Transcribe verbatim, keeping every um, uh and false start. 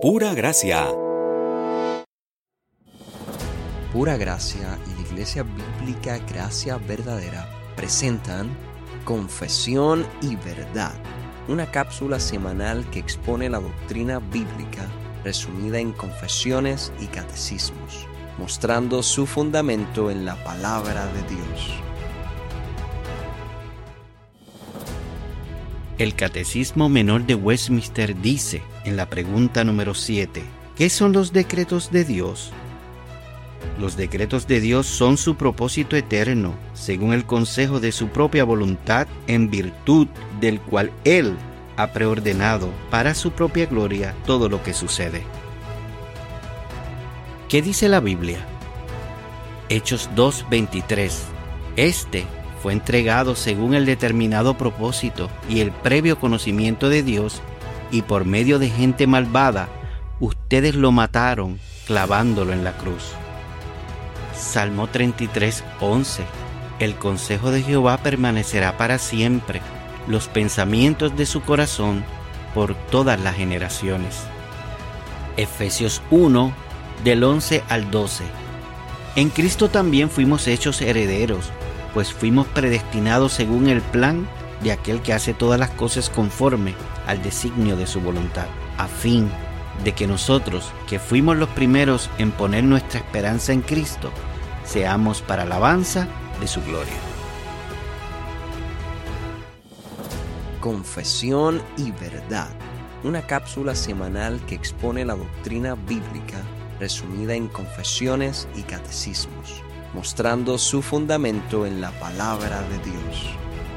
Pura Gracia. Pura Gracia y la Iglesia Bíblica Gracia Verdadera presentan Confesión y Verdad, una cápsula semanal que expone la doctrina bíblica resumida en confesiones y catecismos, mostrando su fundamento en la palabra de Dios. El Catecismo Menor de Westminster dice, en la pregunta número siete, ¿qué son los decretos de Dios? Los decretos de Dios son su propósito eterno, según el consejo de su propia voluntad, en virtud del cual Él ha preordenado para su propia gloria todo lo que sucede. ¿Qué dice la Biblia? Hechos dos veintitrés. Este fue entregado según el determinado propósito y el previo conocimiento de Dios, y por medio de gente malvada, ustedes lo mataron clavándolo en la cruz. Salmo treinta y tres, once. El consejo de Jehová permanecerá para siempre, los pensamientos de su corazón por todas las generaciones. Efesios uno, del once al doce. En Cristo también fuimos hechos herederos, pues fuimos predestinados según el plan de aquel que hace todas las cosas conforme al designio de su voluntad, a fin de que nosotros, que fuimos los primeros en poner nuestra esperanza en Cristo, seamos para alabanza de su gloria. Confesión y Verdad, una cápsula semanal que expone la doctrina bíblica resumida en confesiones y catecismos, mostrando su fundamento en la palabra de Dios.